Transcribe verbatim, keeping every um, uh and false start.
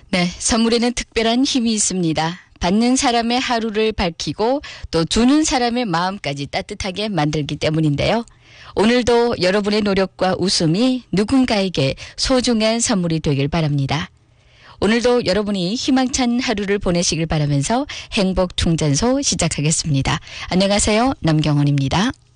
네, 선물에는 특별한 힘이 있습니다. 받는 사람의 하루를 밝히고 또 주는 사람의 마음까지 따뜻하게 만들기 때문인데요. 오늘도 여러분의 노력과 웃음이 누군가에게 소중한 선물이 되길 바랍니다. 오늘도 여러분이 희망찬 하루를 보내시길 바라면서 행복충전소 시작하겠습니다. 안녕하세요. 남경원입니다.